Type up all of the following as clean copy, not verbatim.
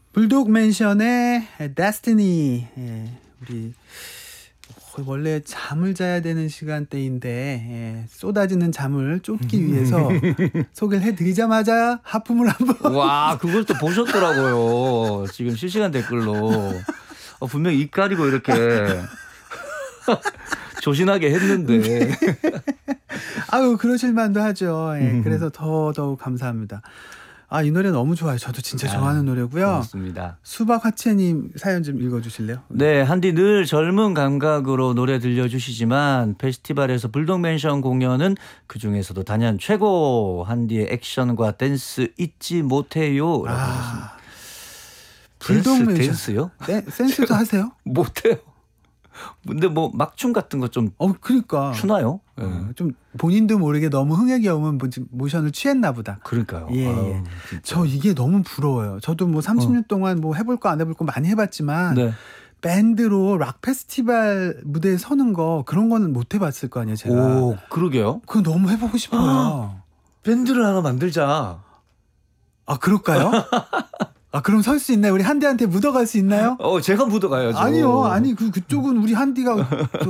불독 맨션의 데스티니. 예, 우리 원래 잠을 자야 되는 시간대인데 쏟아지는 잠을 쫓기 위해서 소개를 해드리자마자 하품을 한번. 와, 그걸 또 보셨더라고요. 지금 실시간 댓글로. 분명히 입 가리고 이렇게 조신하게 했는데. 아유, 그러실 만도 하죠. 예, 그래서 더더욱 감사합니다. 아, 이 노래 너무 좋아요. 저도 진짜 좋아하는 노래고요. 고맙습니다. 수박화채님 사연 좀 읽어주실래요? 네, 한디 늘 젊은 감각으로 노래 들려주시지만 페스티벌에서 불독맨션 공연은 그중에서도 단연 최고. 한디의 액션과 댄스 잊지 못해요. 라고 하셨습니다. 불독맨션. 댄스요? 네, 센스도 하세요? 못해요. 근데 뭐 막춤 같은 거 좀 그러니까. 추나요? 좀 본인도 모르게 너무 흥에 겨우면 모션을 취했나 보다. 그러니까요. 예, 아유, 예. 저 이게 너무 부러워요. 저도 뭐 30년 동안 뭐 해볼 거 안 해볼 거 많이 해봤지만 네. 밴드로 락 페스티벌 무대에 서는 거 그런 거는 못 해봤을 거 아니에요, 제가. 오, 그러게요. 그거 너무 해보고 싶어요. 밴드를 하나 만들자. 아, 그럴까요? 아, 그럼 설 수 있나요? 우리 한디한테 묻어갈 수 있나요? 제가 묻어가야죠. 아니요, 아니 그쪽은 우리 한디가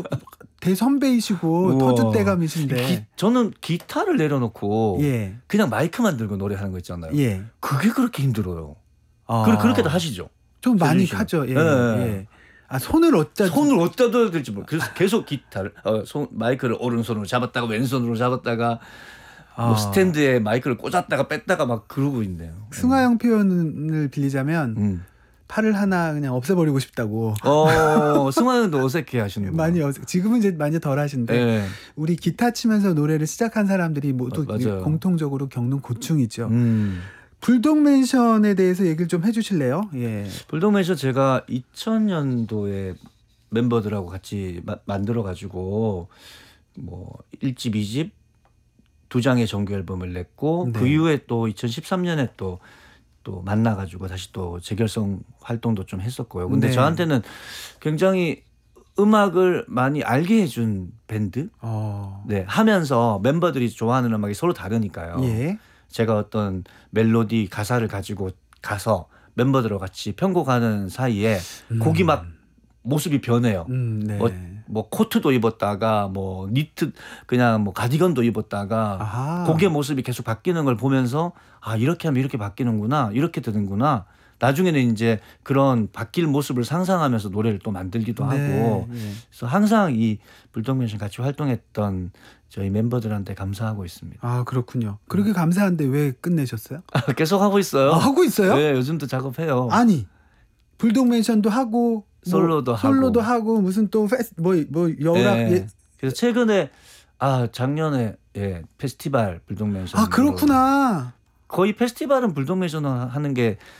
대선배이시고 터줏대감이신데. 저는 기타를 내려놓고 예. 그냥 마이크만 들고 노래하는 거 있잖아요. 예. 그게 그렇게 힘들어요. 아. 그렇게도 하시죠. 좀 많이 해주시면. 하죠. 예. 네. 예. 아, 손을 어디다 둬야 될지 모르고 그래서 계속 기타를 마이크를 오른손으로 잡았다가 왼손으로 잡았다가 뭐 스탠드에 마이크를 꽂았다가 뺐다가 막 그러고 있네요. 승화형 표현을 빌리자면 팔을 하나 그냥 없애버리고 싶다고. 승화형도 어색해 하시는 거예요. 지금은 이제 많이 덜 하신데 네. 우리 기타 치면서 노래를 시작한 사람들이 모두 맞아요. 공통적으로 겪는 고충이죠. 불독 맨션에 대해서 얘기를 좀 해주실래요? 예. 불독맨션 제가 2000년도에 멤버들하고 같이 만들어가지고 뭐 1집, 2집 2장의 정규 앨범을 냈고 네. 그 이후에 또 2013년에 또 만나가지고 다시 또 재결성 활동도 좀 했었고요. 근데 네. 저한테는 굉장히 음악을 많이 알게 해준 밴드. 네, 하면서 멤버들이 좋아하는 음악이 서로 다르니까요. 예. 제가 어떤 멜로디 가사를 가지고 가서 멤버들과 같이 편곡하는 사이에 곡이 막 모습이 변해요. 네. 뭐 코트도 입었다가 뭐 니트 그냥 뭐 가디건도 입었다가 아하. 곡의 모습이 계속 바뀌는 걸 보면서 이렇게 하면 이렇게 바뀌는구나, 이렇게 되는구나. 나중에는 이제 그런 바뀔 모습을 상상하면서 노래를 또 만들기도 하고. 네. 그래서 항상 이 불독맨션 같이 활동했던 저희 멤버들한테 감사하고 있습니다. 아, 그렇군요. 그렇게 감사한데 왜 끝내셨어요? 계속 하고 있어요. 하고 있어요? 네, 요즘도 작업해요. 아니, 불독 맨션도 하고 솔로도 하고 무슨 또 여락. 네. 예. 그래서 최근에 작년에 페스티벌 불독맨션. 그렇구나. 거의 페스티벌은 불독맨션 하는 게